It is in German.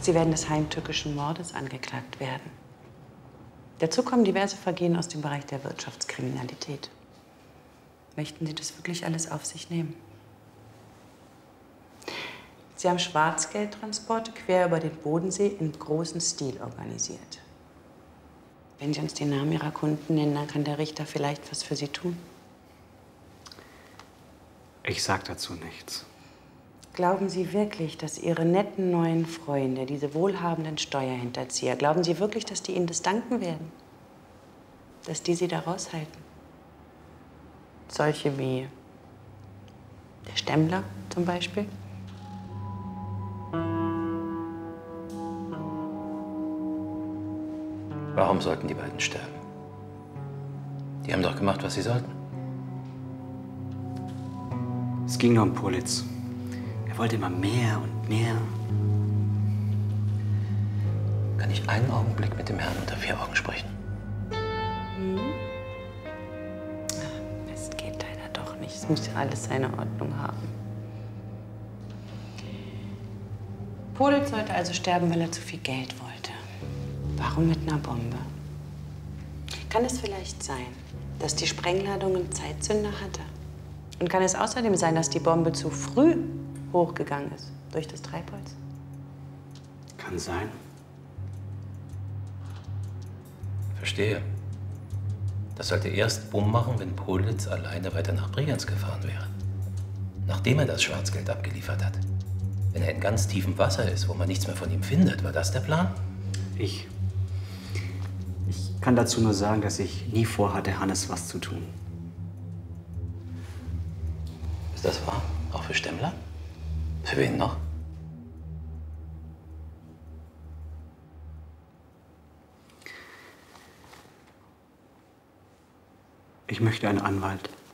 Sie werden des heimtückischen Mordes angeklagt werden. Dazu kommen diverse Vergehen aus dem Bereich der Wirtschaftskriminalität. Möchten Sie das wirklich alles auf sich nehmen? Sie haben Schwarzgeldtransporte quer über den Bodensee in großem Stil organisiert. Wenn Sie uns den Namen Ihrer Kunden nennen, dann kann der Richter vielleicht was für Sie tun. Ich sag dazu nichts. Glauben Sie wirklich, dass Ihre netten neuen Freunde, diese wohlhabenden Steuerhinterzieher, glauben Sie wirklich, dass die Ihnen das danken werden? Dass die Sie da raushalten? Solche wie der Stemmler zum Beispiel? Warum sollten die beiden sterben? Die haben doch gemacht, was sie sollten. Es ging nur um Politz. Er wollte immer mehr und mehr. Kann ich einen Augenblick mit dem Herrn unter vier Augen sprechen? Es geht leider doch nicht. Es muss ja alles seine Ordnung haben. Politz sollte also sterben, weil er zu viel Geld wollte. Warum mit einer Bombe? Kann es vielleicht sein, dass die Sprengladung einen Zeitzünder hatte? Und kann es außerdem sein, dass die Bombe zu früh hochgegangen ist durch das Treibholz? Kann sein. Verstehe. Das sollte erst Bumm machen, wenn Politz alleine weiter nach Bregenz gefahren wäre. Nachdem er das Schwarzgeld abgeliefert hat. Wenn er in ganz tiefem Wasser ist, wo man nichts mehr von ihm findet, war das der Plan? Ich kann dazu nur sagen, dass ich nie vorhatte, Hannes was zu tun. Ist das wahr? Auch für Stemmler? Für wen noch? Ich möchte einen Anwalt.